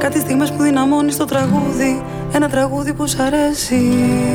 Κάτι στιγμές που δυναμώνεις το τραγούδι, ένα τραγούδι που σ' αρέσει.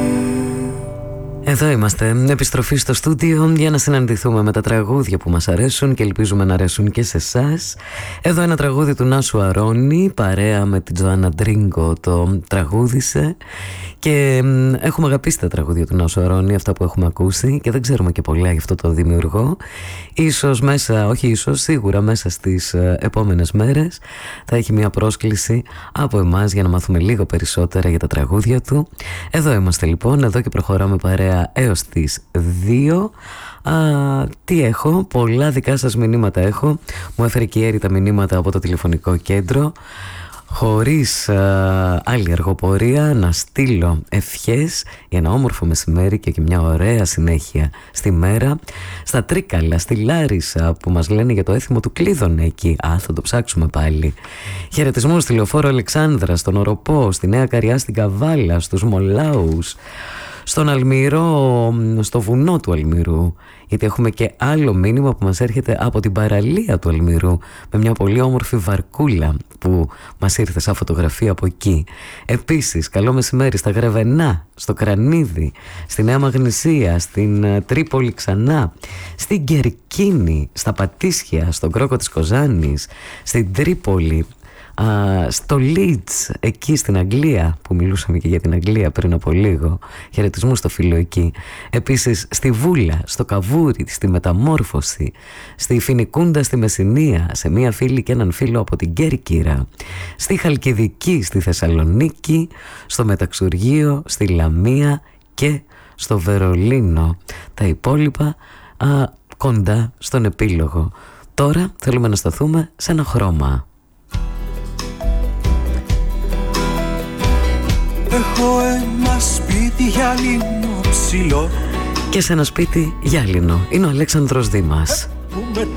Εδώ είμαστε, επιστροφή στο στούντιο για να συναντηθούμε με τα τραγούδια που μας αρέσουν και ελπίζουμε να αρέσουν και σε εσάς. Εδώ ένα τραγούδι του Νάσου Αρώνη, παρέα με την Τζοάννα Ντρίγκο το τραγούδισε. Και έχουμε αγαπήσει τα τραγούδια του Νάσου Αρώνη, αυτά που έχουμε ακούσει, και δεν ξέρουμε και πολλά γι' αυτό το δημιουργό. Ίσως μέσα, όχι ίσως, σίγουρα μέσα στις επόμενες μέρες θα έχει μια πρόσκληση από εμάς για να μάθουμε λίγο περισσότερα για τα τραγούδια του. Εδώ είμαστε λοιπόν, εδώ και προχωράμε παρέα έως τις 2. Τι έχω, πολλά δικά σας μηνύματα έχω. Μου έφερε και η Έρη τα μηνύματα από το τηλεφωνικό κέντρο. Χωρίς άλλη αργοπορία να στείλω ευχές για ένα όμορφο μεσημέρι και μια ωραία συνέχεια στη μέρα στα Τρίκαλα, στη Λάρισα που μας λένε για το έθιμο του Κλείδωνα εκεί. Θα το ψάξουμε πάλι. Χαιρετισμούς στη Λεωφόρο Αλεξάνδρα, στον Οροπό, στη Νέα Καριά, στην Καβάλα, στους Μολάους, στον Αλμυρό, στο βουνό του Αλμυρού, γιατί έχουμε και άλλο μήνυμα που μας έρχεται από την παραλία του Αλμυρού με μια πολύ όμορφη βαρκούλα που μας ήρθε σαν φωτογραφία από εκεί. Επίσης, καλό μεσημέρι στα Γρεβενά, στο Κρανίδι, στη Νέα Μαγνησία, στην Τρίπολη ξανά, στην Κερκίνη, στα Πατήσια, στον Κρόκο της Κοζάνης, στην Τρίπολη, στο Λίτς, εκεί στην Αγγλία, που μιλούσαμε και για την Αγγλία πριν από λίγο. Χαιρετισμού στο φίλο εκεί. Επίσης στη Βούλα, στο Καβούρι, στη Μεταμόρφωση, στη Φινικούντα, στη Μεσσηνία, σε μία φίλη και έναν φίλο από την Κέρκυρα, στη Χαλκιδική, στη Θεσσαλονίκη, στο Μεταξουργείο, στη Λαμία και στο Βερολίνο. Τα υπόλοιπα κοντά στον επίλογο. Τώρα θέλουμε να σταθούμε σε ένα χρώμα. Έχω ένα σπίτι γυάλινο ψηλό και σε ένα σπίτι γυάλινο είναι ο Αλέξανδρος Δήμας. Που με